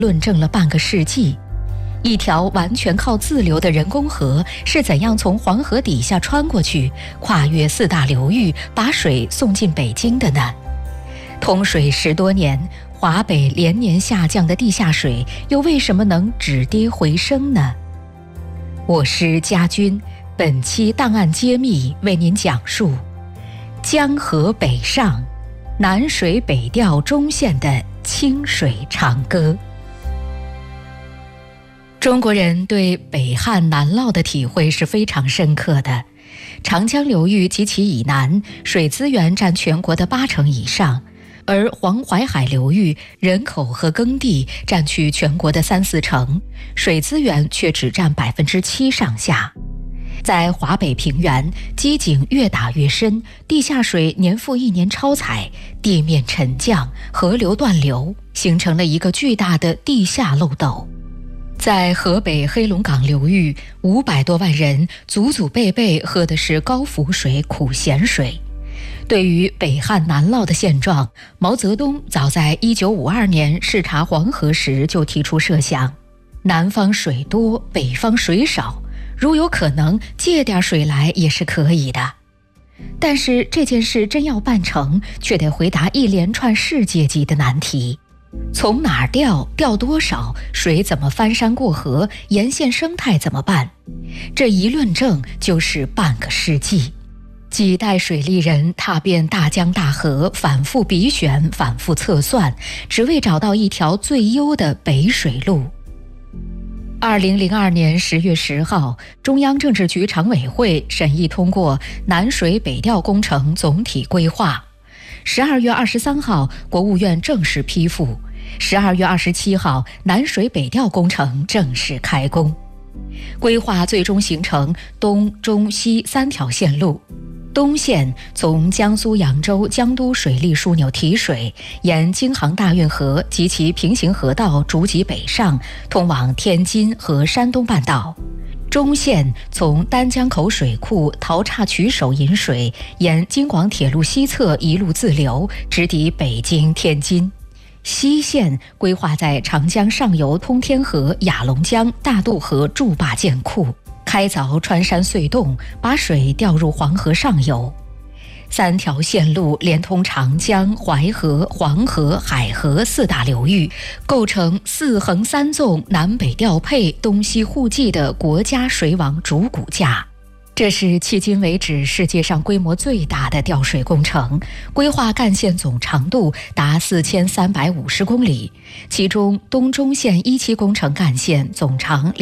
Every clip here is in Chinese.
论证了半个世纪。一条完全靠自流的人工河是怎样从黄河底下穿过去，跨越4大流域，把水送进北京的呢？通水10多年，华北连年下降的地下水又为什么能止跌回升呢？我是家军，本期档案揭秘为您讲述江河北上，南水北调中线的清水长歌。中国人对北旱南涝的体会是非常深刻的。长江流域及其以南，水资源占全国的80%以上，而黄淮海流域人口和耕地占据全国的3、4成，水资源却只占7%上下。在华北平原，基井越打越深，地下水年复一年超采，地面沉降，河流断流，形成了一个巨大的地下漏斗。在河北黑龙江流域，500多万人祖祖辈辈喝的是高浮水、苦咸水。对于北旱南涝的现状，毛泽东早在1952年视察黄河时就提出设想：南方水多，北方水少，如有可能借点水来也是可以的。但是这件事真要办成，却得回答一连串世界级的难题。从哪儿调，调多少，水怎么翻山过河，沿线生态怎么办？这一论证就是半个世纪。几代水利人踏遍大江大河，反复比选，反复测算，只为找到一条最优的北水路。2002年10月10号，中央政治局常委会审议通过南水北调工程总体规划。12月23号，国务院正式批复。12月27号，南水北调工程正式开工。规划最终形成东、中、西3条线路。东线从江苏扬州江都水利枢纽提水，沿京杭大运河及其平行河道逐级北上，通往天津和山东半岛。中线从丹江口水库陶岔渠首引水，沿京广铁路西侧一路自流，直抵北京、天津。西线规划在长江上游通天河、雅龙江、大渡河筑坝建库，开凿穿山隧洞，把水调入黄河上游。3条线路连通长江、淮河、黄河、海河4大流域，构成4横3纵、南北调配、东西互济的国家水网主骨架。这是迄今为止世界上规模最大的调水工程，规划干线总长度达4350公里，其中东中线1期工程干线总长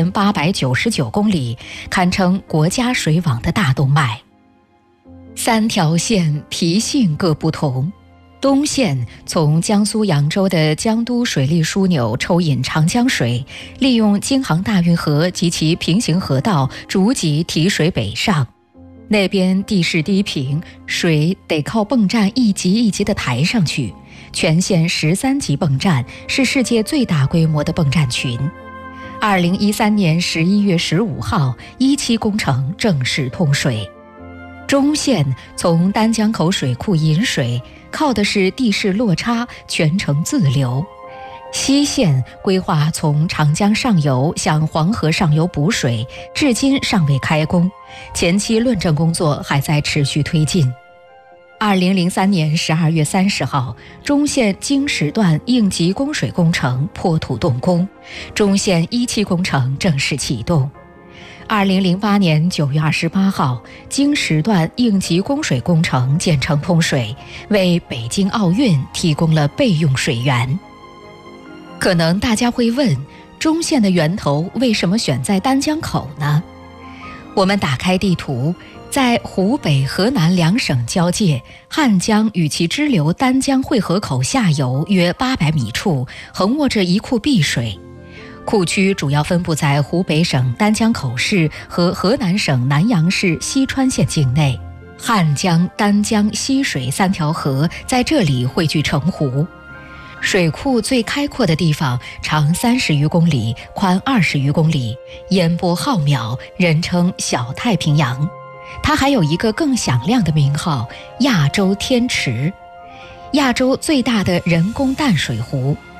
2899公里，堪称国家水网的大动脉。3条线脾性各不同。东线从江苏扬州的江都水利枢纽抽引长江水，利用京杭大运河及其平行河道逐级提水北上。那边地势低平，水得靠泵站一级一级的抬上去，全线13级泵站，是世界最大规模的泵站群。2013年11月15号，1期工程正式通水。中线从丹江口水库引水，靠的是地势落差，全程自流。西线规划从长江上游向黄河上游补水，至今尚未开工，前期论证工作还在持续推进。2003年12月30号，中线经时段应急供水工程破土动工，中线1期工程正式启动。2008年9月28号，经时段应急供水工程建成通水，为北京奥运提供了备用水源。可能大家会问，中线的源头为什么选在丹江口呢？我们打开地图，在湖北、河南2省交界，汉江与其支流丹江汇合口下游约800米处，横卧着一库碧水。库区主要分布在湖北省丹江口市和河南省南阳市西川县境内。汉江、丹江、溪水3条河在这里汇聚成湖。水库最开阔的地方长30余公里，宽20余公里，烟波浩渺，人称小太平洋。它还有一个更响亮的名号——亚洲天池，亚洲最大的人工淡水湖。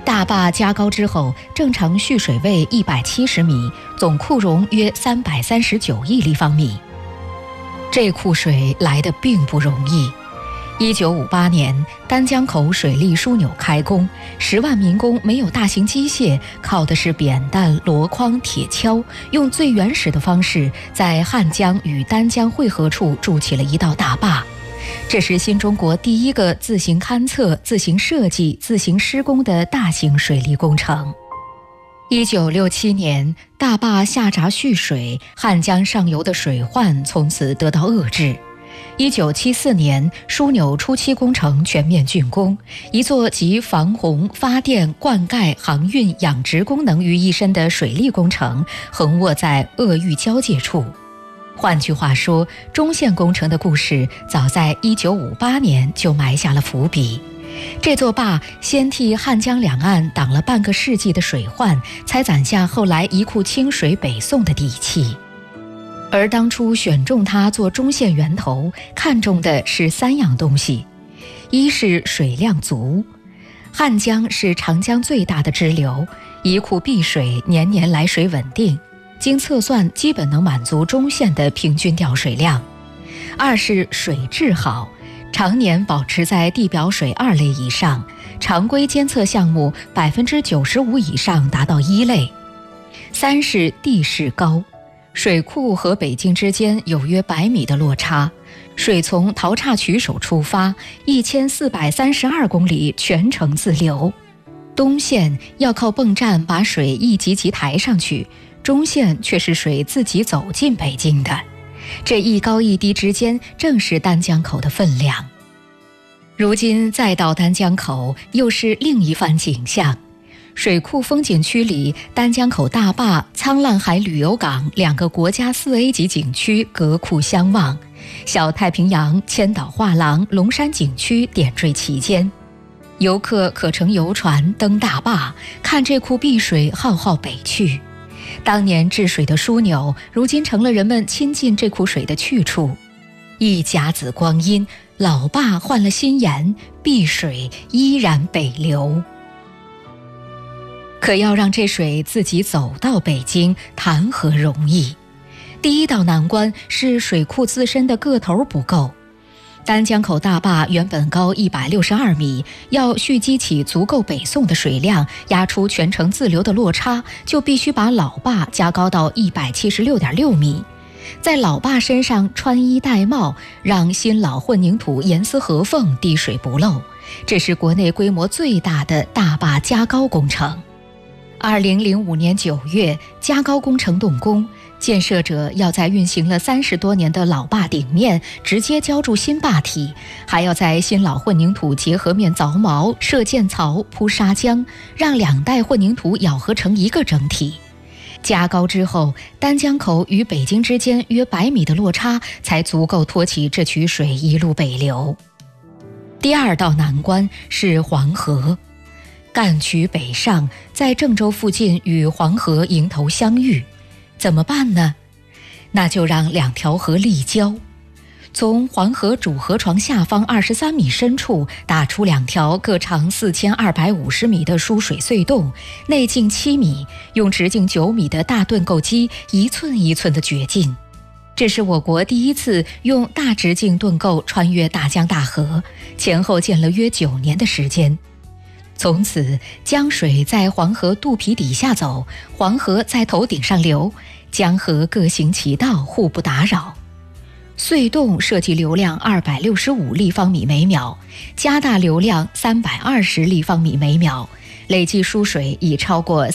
大坝加高之后，正常蓄水位170米，总库容约339亿立方米。这库水来得并不容易。1958年，丹江口水利枢纽开工，10万民工没有大型机械，靠的是扁担、箩筐、铁锹，用最原始的方式，在汉江与丹江汇合处筑起了一道大坝。这是新中国第一个自行勘测、自行设计、自行施工的大型水利工程。1967年，大坝下闸蓄水，汉江上游的水患从此得到遏制。1974年，枢纽初期工程全面竣工，一座集防洪、发电、灌溉、航运、养殖功能于一身的水利工程横卧在鄂豫交界处。换句话说，中线工程的故事早在1958年就埋下了伏笔。这座坝先替汉江两岸挡了半个世纪的水患，才攒下后来一库清水北送的底气。而当初选中它做中线源头，看重的是3样东西：一是水量足，汉江是长江最大的支流，一库闭水，年年来水稳定，经测算基本能满足中线的平均调水量；二是水质好，常年保持在地表水2类以上，常规监测项目95%以上达到1类；三是地势高，水库和北京之间有约100米的落差，水从桃岔渠首出发，1432公里全程自流。东线要靠泵站把水一级级抬上去，中线却是水自己走进北京的。这一高一低之间，正是丹江口的分量。如今再到丹江口，又是另一番景象。水库风景区里，丹江口大坝、沧浪海旅游港2个国家4A 级景区隔库相望，小太平洋、千岛画廊、龙山景区点缀其间。游客可乘游船登大坝，看这库碧水浩浩北去。当年治水的枢纽，如今成了人们亲近这库水的去处。一甲子光阴，老坝换了新颜，碧水依然北流。可要让这水自己走到北京，谈何容易？第一道难关是水库自身的个头不够。丹江口大坝原本高162米，要蓄积起足够北送的水量，压出全程自流的落差，就必须把老坝加高到176.6米。在老坝身上穿衣戴帽，让新老混凝土严丝合缝，滴水不漏。这是国内规模最大的大坝加高工程。2005年9月，加高工程动工，建设者要在运行了30多年的老坝顶面直接浇筑新坝体，还要在新老混凝土结合面凿锚、设建槽、铺砂浆，让2代混凝土咬合成一个整体。加高之后，丹江口与北京之间约100米的落差才足够托起这渠水一路北流。第二道难关是黄河。赣渠北上，在郑州附近与黄河迎头相遇，怎么办呢？那就让2条河立交，从黄河主河床下方23米深处打出2条各长4250米的输水隧洞，内径7米，用直径9米的大盾构机一寸一寸的掘进。这是我国第一次用大直径盾构穿越大江大河，前后建了约9年的时间。从此，江水在黄河肚皮底下走，黄河在头顶上流，江河各行其道，互不打扰。隧洞设计流量265立方米每秒，加大流量320立方米每秒，累计输水已超过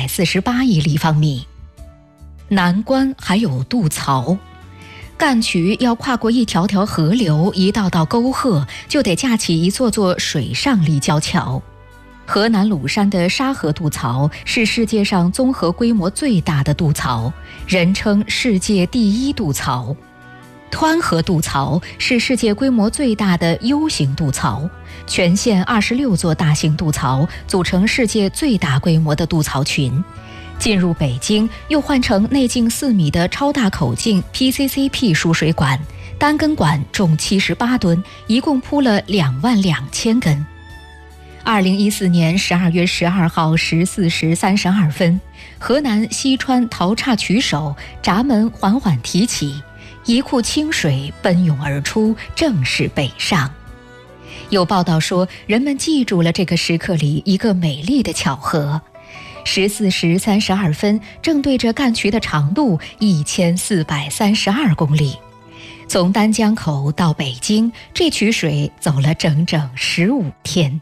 348亿立方米。难关还有渡槽。赣渠要跨过一条条河流、一道道沟壑，就得架起一座座水上立交桥。河南鲁山的沙河渡槽是世界上综合规模最大的渡槽，人称世界第一渡槽。湍河渡槽是世界规模最大的 U 型渡槽，全线26座大型渡槽组成世界最大规模的渡槽群。进入北京，又换成内径4米的超大口径 PCCP 输水管，单根管重78吨，一共铺了22000根。 2014年12月12号14时32分，河南西川陶岔渠首闸门缓缓提起，一库清水奔涌而出，正是北上。有报道说，人们记住了这个时刻里一个美丽的巧合：14时32分，正对着干渠的长度1432公里。从丹江口到北京，这渠水走了整整15天。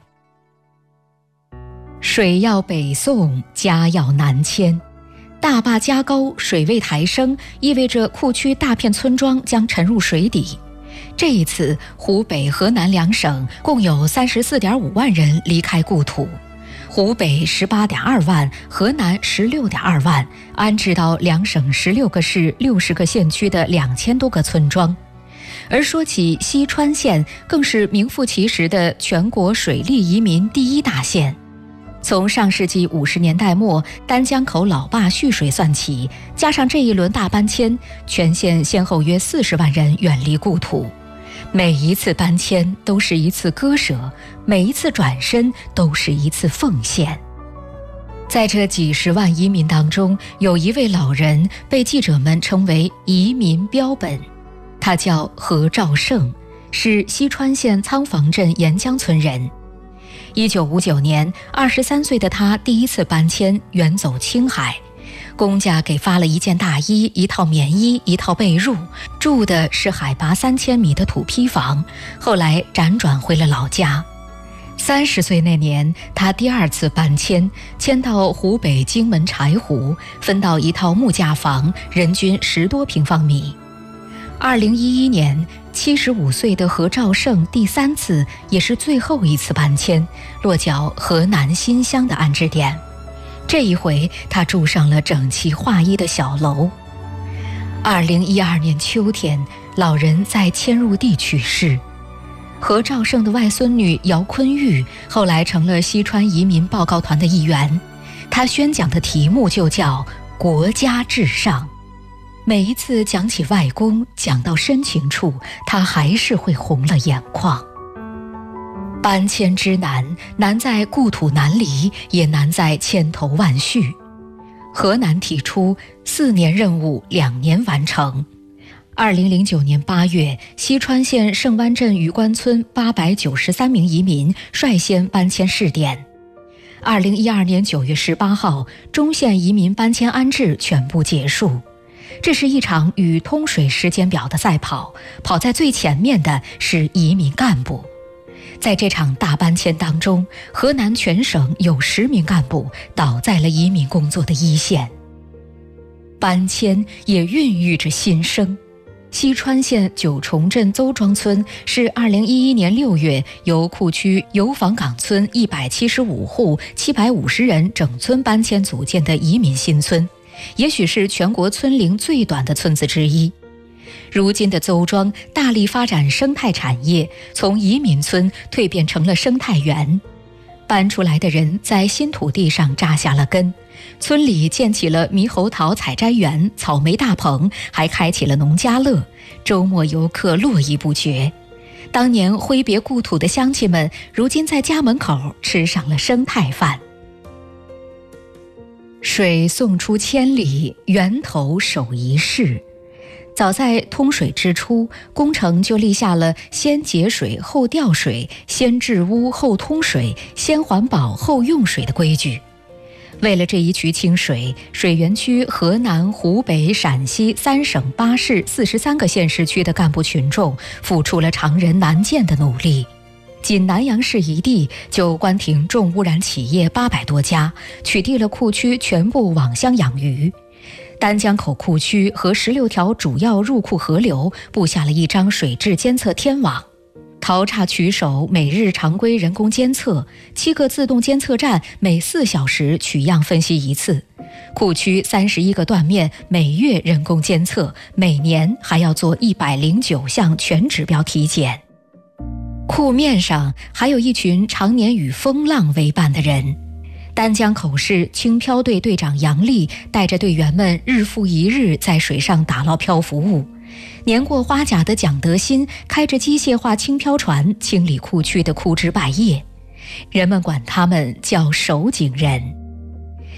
水要北送，家要南迁。大坝加高，水位抬升，意味着库区大片村庄将沉入水底。这一次，湖北、河南两省共有34.5万人离开故土，湖北18.2万，河南16.2万，安置到两省16个市、60个县区的2000多个村庄。而说起西川县，更是名副其实的全国水利移民第一大县。从上世纪50年代末丹江口老坝蓄水算起，加上这一轮大搬迁，全县先后约40万人远离故土。每一次搬迁都是一次割舍，每一次转身都是一次奉献。在这几十万移民当中，有一位老人被记者们称为移民标本，他叫何兆胜，是西川县仓房镇沿江村人。1959年，23岁的他第一次搬迁，远走青海。公家给发了一件大衣、一套棉衣、一套被褥，住的是海拔3000米的土坯房，后来辗转回了老家。30岁那年，他第二次搬迁，迁到湖北荆门柴湖，分到一套木架房，人均10多平方米。2011年，75岁的何兆胜第3次也是最后一次搬迁，落脚河南新乡的安置点。这一回，他住上了整齐划一的小楼。2012年秋天，老人在迁入地去世。何兆胜的外孙女姚坤玉后来成了西川移民报告团的一员，她宣讲的题目就叫“国家至上”。每一次讲起外公，讲到深情处，他还是会红了眼眶。搬迁之难，难在故土难离，也难在千头万绪。河南提出4年任务2年完成。2009年8月，西川县盛湾镇渔官村893名移民率先搬迁试点。2012年9月18号，中县移民搬迁安置全部结束。这是一场与通水时间表的赛跑，跑在最前面的是移民干部。在这场大搬迁当中，河南全省有10名干部倒在了移民工作的一线。搬迁也孕育着新生。西川县九重镇邹庄村是2011年6月由库区油坊岗村175户750人整村搬迁组建的移民新村，也许是全国村龄最短的村子之一。如今的邹庄大力发展生态产业，从移民村蜕变成了生态园。搬出来的人在新土地上扎下了根，村里建起了猕猴桃采摘园、草莓大棚，还开启了农家乐，周末游客络绎不绝。当年挥别故土的乡亲们，如今在家门口吃上了生态饭。水送出千里，源头守一世。早在通水之初，工程就立下了先节水后调水、先治污后通水、先环保后用水的规矩。为了这一渠清水，水源区河南、湖北、陕西3省8市43个县市区的干部群众付出了常人难见的努力。仅南阳市一地就关停重污染企业800多家，取缔了库区全部网箱养鱼。丹江口库区和16条主要入库河流布下了一张水质监测天网。陶岔渠首每日常规人工监测，7个自动监测站每4小时取样分析一次。库区31个断面每月人工监测，每年还要做109项全指标体检。库面上还有一群常年与风浪为伴的人。丹江口市轻漂队队长杨丽带着队员们日复一日在水上打捞漂浮物。年过花甲的蒋德新开着机械化轻漂船清理库区的枯枝败叶。 人们管他们叫守井人。